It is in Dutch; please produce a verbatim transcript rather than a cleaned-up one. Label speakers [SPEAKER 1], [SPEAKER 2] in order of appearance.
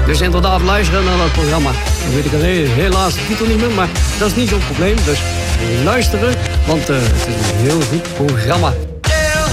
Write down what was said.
[SPEAKER 1] Dus inderdaad, luisteren naar dat programma. Dan weet ik alleen, helaas de titel niet meer, maar dat is niet zo'n probleem. Dus luisteren, want uh, het is een heel goed programma.